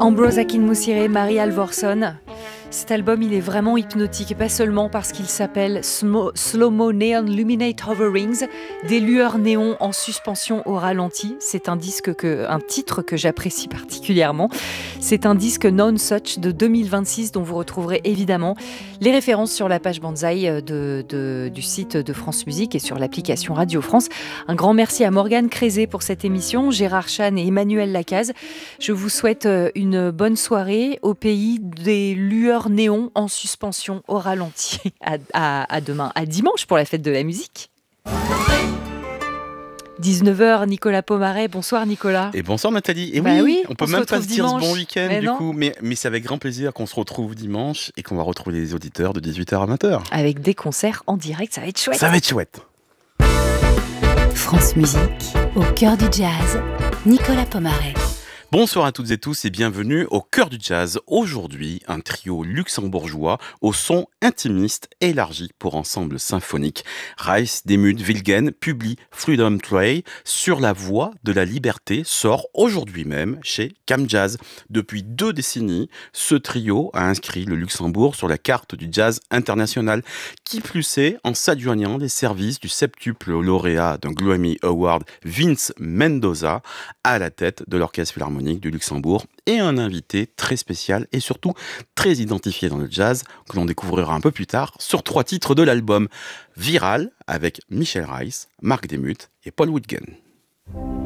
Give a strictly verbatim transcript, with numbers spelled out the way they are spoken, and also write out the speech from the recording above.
Ambroise Akinmusire, Marie Alvorson. Cet album, il est vraiment hypnotique, et pas seulement parce qu'il s'appelle Smo- Slow-Mo Neon Luminate Hoverings, des lueurs néons en suspension au ralenti. C'est un disque que, un titre que j'apprécie particulièrement. C'est un disque Non Such de deux mille vingt-six dont vous retrouverez évidemment les références sur la page Banzai de, de, du site de France Musique et sur l'application Radio France. Un grand merci à Morgane Crézé pour cette émission, Gérard Chan et Emmanuel Lacaze. Je vous souhaite une bonne soirée au pays des lueurs néon en suspension au ralenti. À, à, à demain, à dimanche pour la fête de la musique. dix-neuf heures, Nicolas Pomaret. Bonsoir Nicolas. Et bonsoir Nathalie. Et bah oui, oui, on peut on même pas se se dire ce dimanche. bon week-end mais du non. coup, mais, mais c'est avec grand plaisir qu'on se retrouve dimanche et qu'on va retrouver les auditeurs de dix-huit heures à vingt heures. Avec des concerts en direct, ça va être chouette. Ça va être chouette. France Musique, au cœur du jazz, Nicolas Pomaret. Bonsoir à toutes et tous et bienvenue au cœur du jazz. Aujourd'hui, un trio luxembourgeois au son intimiste élargi pour ensemble symphonique. Reiss Demuth Wilgen publie Freedom Trail sur la voie de la liberté sort aujourd'hui même chez Cam Jazz. Depuis deux décennies, ce trio a inscrit le Luxembourg sur la carte du jazz international. Qui plus est, en s'adjoignant les services du septuple lauréat d'un Grammy Award Vince Mendoza à la tête de l'Orchestre Philharmonique du Luxembourg et un invité très spécial et surtout très identifié dans le jazz que l'on découvrira un peu plus tard sur trois titres de l'album Viral avec Michel Reiss, Mark Demuth et Paul Wilgen.